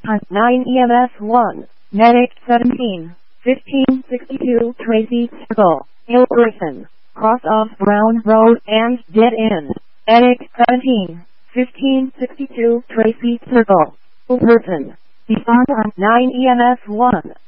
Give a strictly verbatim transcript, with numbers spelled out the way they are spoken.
On nine E M S one, Medic seventeen, fifteen sixty-two Tracy Circle, Hillerson, cross off Brown Road and dead end. Medic seventeen, fifteen sixty-two Tracy Circle, Hillerson. Descend on nine E M S one.